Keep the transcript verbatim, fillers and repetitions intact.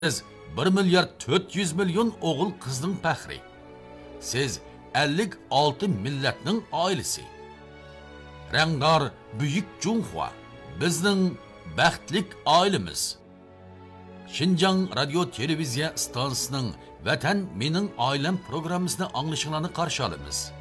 Siz bir milyar dört yüz milyon oğul kızning faxri. Siz ellik olti millatning oilasi. Rangdor buyuk Junhua bizning baxtlik oilamiz. Xinjiang radio televiziya stansiyasining Vatan mening oilam programmasini anglashinglarni qarshi olamiz.